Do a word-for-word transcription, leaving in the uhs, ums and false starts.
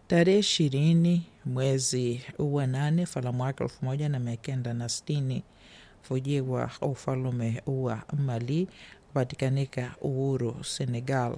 Tarehe ishirini mwezi uwa nane fala mwaka elfu moja na mia kenda na sitini fujiwa ufalume uwa Mali kupatikanika uhuru Senegal.